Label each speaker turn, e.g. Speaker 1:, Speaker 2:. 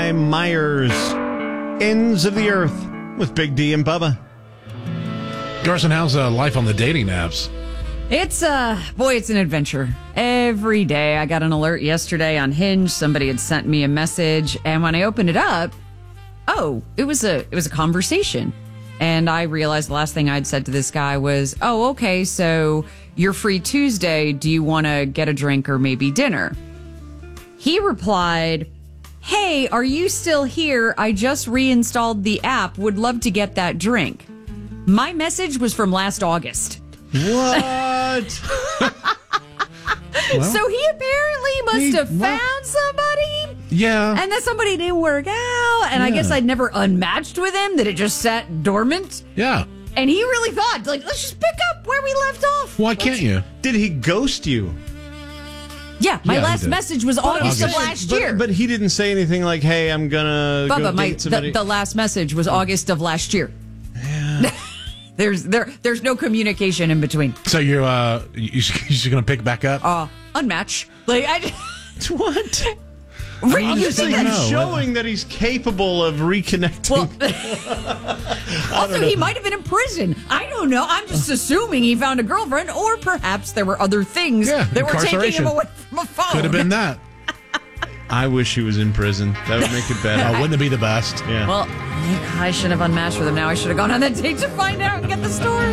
Speaker 1: by Myers. Ends of the Earth with Big D and Bubba.
Speaker 2: Garson, how's life on the dating apps?
Speaker 3: It's it's an adventure. Every day I got an alert yesterday on Hinge. Somebody had sent me a message, and when I opened it up, it was a conversation. And I realized the last thing I'd said to this guy was, "Oh, okay, so you're free Tuesday. Do you want to get a drink or maybe dinner?" He replied, "Hey, are you still here? I just reinstalled the app. Would love to get that drink." My message was from last August.
Speaker 1: What?
Speaker 2: Well,
Speaker 3: So he apparently must have found somebody.
Speaker 2: Yeah.
Speaker 3: And that somebody didn't work out. And I guess I'd never unmatched with him, that it just sat dormant.
Speaker 2: Yeah.
Speaker 3: And he really thought, let's just pick up where we left off.
Speaker 2: Why can't you?
Speaker 1: Did he ghost you?
Speaker 3: Yeah, my
Speaker 2: Yeah, he
Speaker 3: last
Speaker 2: did.
Speaker 3: message was August of last year.
Speaker 1: But he didn't say anything like, hey, I'm going to go date somebody.
Speaker 3: The last message was August of last year. Yeah. There's no communication in between.
Speaker 2: So you're just going to pick back up?
Speaker 3: Unmatch.
Speaker 1: What?
Speaker 3: Reusing it.
Speaker 1: He's showing that he's capable of reconnecting.
Speaker 3: Well, also, he might have been in prison. I don't know. I'm just assuming he found a girlfriend, or perhaps there were other things that were taking
Speaker 2: incarceration.
Speaker 3: him away from a phone.
Speaker 2: Could have been that.
Speaker 1: I wish he was in prison. That would make it better.
Speaker 2: Wouldn't it be the best?
Speaker 1: Yeah.
Speaker 3: Well, I shouldn't have unmatched with him now. I should have gone on that date to find out and get the story.